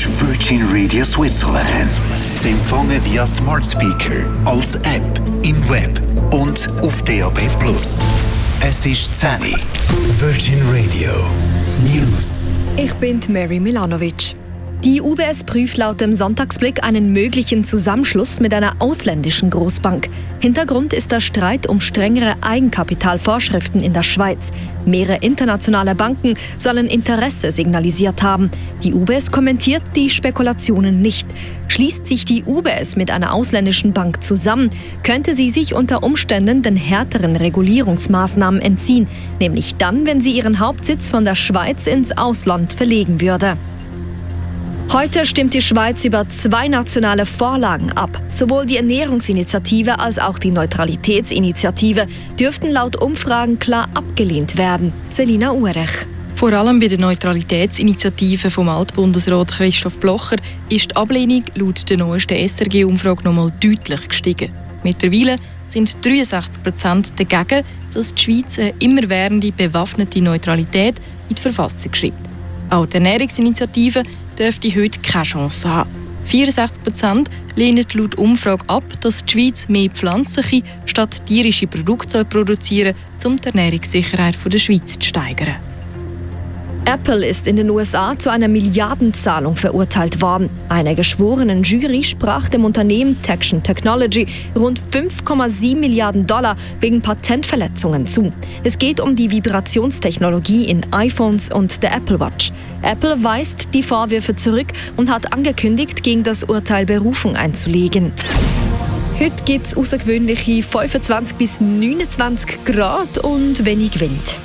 Virgin Radio Switzerland. Zu empfangen via Smart Speaker, als App, im Web und auf DAB+. Es ist 10 Uhr. Virgin Radio News. Ich bin Mary Milanovic. Die UBS prüft laut dem Sonntagsblick einen möglichen Zusammenschluss mit einer ausländischen Großbank. Hintergrund ist der Streit um strengere Eigenkapitalvorschriften in der Schweiz. Mehrere internationale Banken sollen Interesse signalisiert haben. Die UBS kommentiert die Spekulationen nicht. Schließt sich die UBS mit einer ausländischen Bank zusammen, könnte sie sich unter Umständen den härteren Regulierungsmaßnahmen entziehen, nämlich dann, wenn sie ihren Hauptsitz von der Schweiz ins Ausland verlegen würde. Heute stimmt die Schweiz über 2 nationale Vorlagen ab. Sowohl die Ernährungsinitiative als auch die Neutralitätsinitiative dürften laut Umfragen klar abgelehnt werden. Selina Urech. Vor allem bei der Neutralitätsinitiative vom Altbundesrat Christoph Blocher ist die Ablehnung laut der neuesten SRG-Umfrage nochmal deutlich gestiegen. Mittlerweile sind 63% dagegen, dass die Schweiz eine immerwährende bewaffnete Neutralität in die Verfassung schreibt. Auch die Ernährungsinitiative dürfte heute keine Chance haben. 64% lehnen laut Umfrage ab, dass die Schweiz mehr pflanzliche statt tierische Produkte produzieren soll, um die Ernährungssicherheit der Schweiz zu steigern. Apple ist in den USA zu einer Milliardenzahlung verurteilt worden. Eine geschworenen Jury sprach dem Unternehmen Tection Technology rund 5,7 Milliarden $ wegen Patentverletzungen zu. Es geht um die Vibrationstechnologie in iPhones und der Apple Watch. Apple weist die Vorwürfe zurück und hat angekündigt, gegen das Urteil Berufung einzulegen. Heute gibt es außergewöhnliche 25 bis 29 Grad und wenig Wind.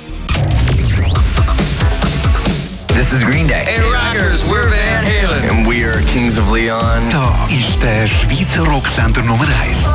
This is Green Day. Hey Rockers, we're Van Halen. And we are Kings of Leon. Da ist der Schweizer Rocksender Nummer 1.